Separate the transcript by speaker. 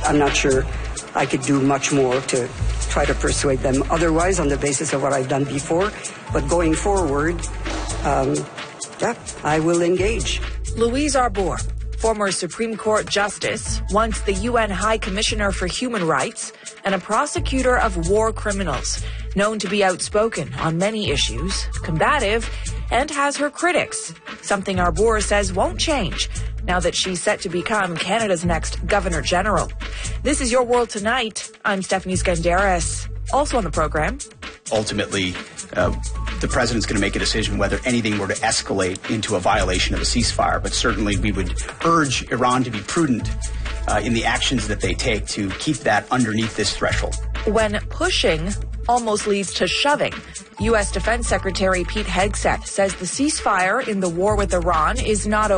Speaker 1: I'm not sure I could do much more to try to persuade them otherwise on the basis of what I've done before. But going forward, I will engage.
Speaker 2: Louise Arbour, former Supreme Court Justice, once the UN High Commissioner for Human Rights, and a prosecutor of war criminals, known to be outspoken on many issues, combative, and has her critics, something Arbour says won't change now that she's set to become Canada's next Governor General. This is Your World Tonight. I'm Stephanie Skandaris. Also on the program.
Speaker 3: Ultimately, the president's going to make a decision whether anything were to escalate into a violation of a ceasefire. But certainly we would urge Iran to be prudent in the actions that they take to keep that underneath this threshold.
Speaker 2: When pushing almost leads to shoving, U.S. Defense Secretary Pete Hegseth says the ceasefire in the war with Iran is not